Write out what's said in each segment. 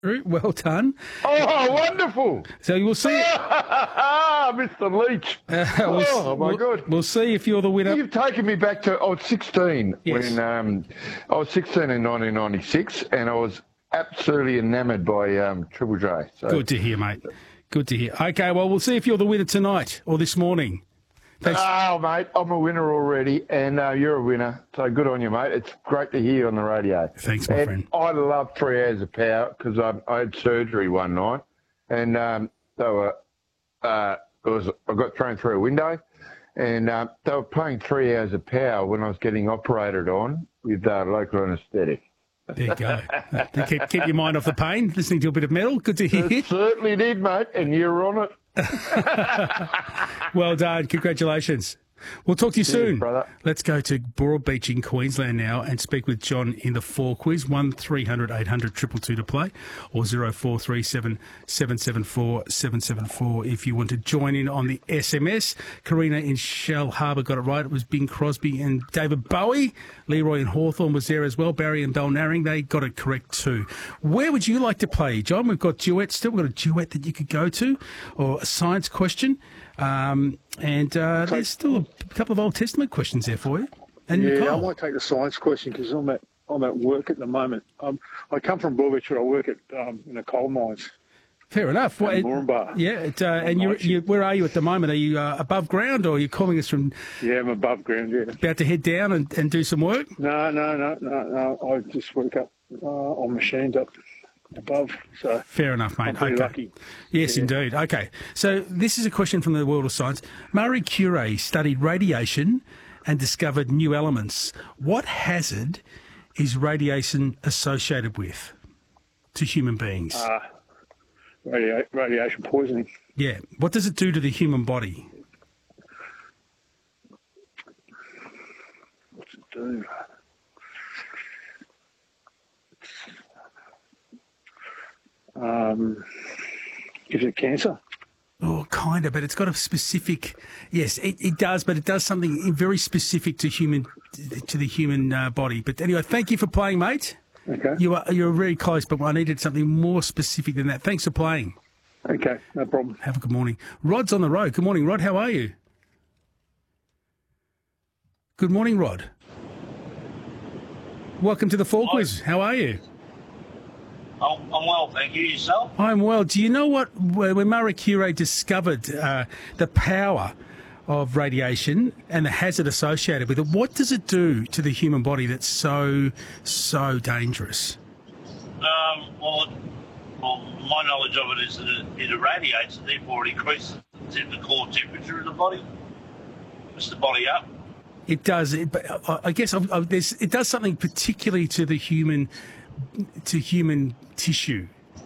Well done. Oh, wonderful. So you'll see. Mr. Leach. Oh, my God. We'll see if you're the winner. You've taken me back to, I was 16 Yes. when I was 16 in 1996, and I was absolutely enamoured by Triple J. So. Good to hear, mate. Good to hear. Okay, well, we'll see if you're the winner tonight or this morning. Thanks. Oh, mate, I'm a winner already, and you're a winner. So good on you, mate. It's great to hear you on the radio. Thanks, my friend. I love 3 hours of power because I had surgery one night, and I got thrown through a window, and they were playing 3 hours of power when I was getting operated on with local anaesthetic. There you go. Keep your mind off the pain, listening to a bit of metal. Good to hear. It certainly did, mate, and you're on it. Well done. Congratulations. We'll talk to you soon. Brother. Let's go to Broadbeach in Queensland now and speak with John in the 4 quiz. 1300 800 222 to play, or 0437 774 774 if you want to join in on the SMS. Karina in Shell Harbour got it right. It was Bing Crosby and David Bowie. Leroy in Hawthorn was there as well. Barry and Balnarring, they got it correct too. Where would you like to play, John? We've got duets still. We've got a duet that you could go to, or a science question. There's still a couple of Old Testament questions there for you. And yeah, Nicole. I might take the science question because I'm at work at the moment. I come from Broadbeach, but I work at in the coal mines. Fair enough. Well, Moranbah. Yeah, and you, where are you at the moment? Are you above ground, or are you calling us from? Yeah, I'm above ground. Yeah. About to head down and do some work? No. I just work up on machines up above. So fair enough, mate. I'm pretty lucky. Yes, Yeah. indeed. Okay, so this is a question from the world of science. Marie Curie studied radiation and discovered new elements. What hazard is radiation associated with to human beings? Radiation poisoning. Yeah. What does it do to the human body? What's it do? Is it cancer? Oh, kind of, but it's got a specific. Yes, it does, but it does something very specific to the human body. But anyway, thank you for playing, mate. Okay. You're very close, but I needed something more specific than that. Thanks for playing. Okay, no problem. Have a good morning. Rod's on the road. Good morning, Rod. How are you? Good morning, Rod. Welcome to the 4 quiz. How are you? I'm well, thank you. Yourself? I'm well. Do you know when Marie Curie discovered the power of radiation and the hazard associated with it, what does it do to the human body that's so dangerous? Well, my knowledge of it is that it irradiates and therefore it increases the core temperature of the body, puts the body up. It does. But I guess it does something particularly to the human tissue.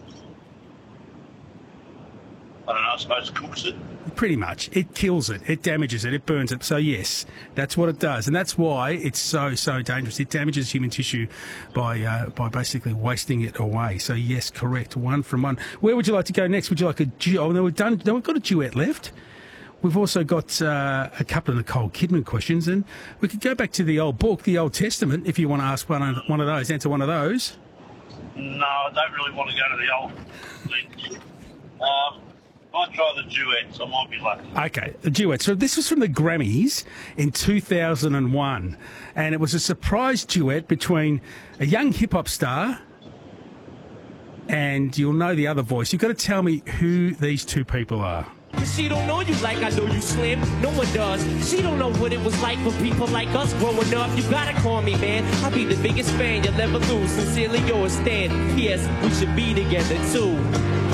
I don't know, I suppose it cooks it. Pretty much. It kills it. It damages it. It burns it. So, yes, that's what it does. And that's why it's so dangerous. It damages human tissue by basically wasting it away. So, yes, correct. 1 from 1. Where would you like to go next? Would you like a duet? Oh, no, we've got a duet left. We've also got a couple of Nicole Kidman questions. And we could go back to the old book, the Old Testament, if you want to ask one of those, answer one of those. No, I don't really want to go to the old thing. I'll try the duets. I might be lucky. Okay, the duet. So this was from the Grammys in 2001, and it was a surprise duet between a young hip-hop star and you'll know the other voice. You've got to tell me who these two people are. She don't know you like I know you, Slim. No one does. She don't know what it was like for people like us growing up. You gotta call me, man. I'll be the biggest fan you'll ever lose. Sincerely yours, Stan. P.S. We should be together, too.